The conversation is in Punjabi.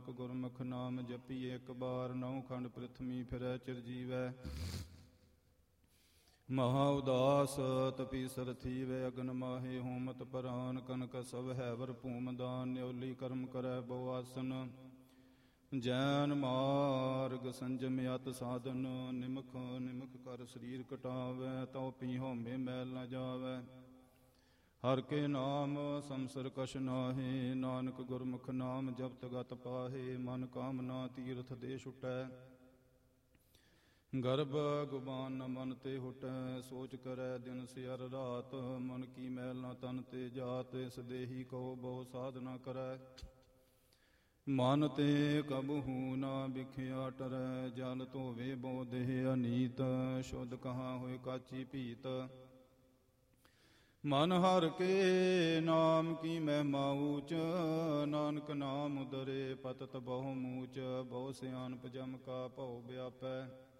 ਨਾਨਕ ਗੁਰਮੁਖ ਨਾਮ ਜਪੀਏ ਇੱਕ ਬਾਰ, ਨੌ ਖੰਡ ਪ੍ਰਿਥਵੀ ਫਿਰੈ ਚਿਰਜੀਵੈ। ਮਹਾ ਉਦਾਸ ਤਪੀ ਸਰਥੀ ਵੇ ਅਗਨ ਮਾਹੇ, ਹੋਮਤ ਪਰਾਨ ਕਨਕ ਸਭ ਹੈਵਰ ਭੂਮ ਦਾਨ। ਨਿਉਲੀ ਕਰਮ ਕਰੈ ਬਹੁ ਆਸਨ, ਜੈਨ ਮਾਰਗ ਸੰਜਮ ਅਤ ਸਾਧਨ। ਨਿਮਖ ਨਿਮਖ ਕਰ ਸਰੀਰ ਕਟਾਵੈ, ਤਉ ਪੀ ਹਉਮੈ ਮੈਲ ਨ ਜਾਵੈ। ਹਰਿ ਕੇ ਨਾਮ ਸੰਸਰ ਕਛ ਨਾਹੀ, ਨਾਨਕ ਗੁਰਮੁਖ ਨਾਮ ਜਪਤ ਗਤ ਪਾਹੇ। ਮਨ ਕਾਮਨਾ ਤੀਰਥ ਦੇ ਛੁਟੈ, ਗਰਭ ਗੁਬਾਨ ਨ ਮਨ ਤੇ ਹੁਟੈ। ਸੋਚ ਕਰੈ ਦਿਨ ਸਿਅਰ ਰਾਤ, ਮਨ ਕੀ ਮੈਲ ਨ ਤਨ ਤੇ ਜਾਤ। ਇਸ ਦੇਹੀ ਕੋ ਬਹੁ ਸਾਧ ਨ ਕਰੈ, ਮਨ ਤੇ ਕਬਹੂ ਨ ਬਿਖਿਆ ਟਰੈ। ਜਲ ਧੋਵੇ ਬਹੁ ਦੇਹ ਅਨੀਤ, ਸ਼ੁੱਧ ਕਹਾਂ ਹੋਏ ਕਾਚੀ ਭੀਤ। ਮਨ ਹਰਿ ਕੇ ਨਾਮ ਕੀ ਮਹਿਮਾ ਊਚ, ਨਾਨਕ ਨਾਮ ਉਦਰੇ ਪਤਤ ਬਹੁ ਮੂਚ। ਬਹੁ ਸਿਆਣਪ ਜਮ ਕਾ ਭਉ ਵਿਆਪੈ,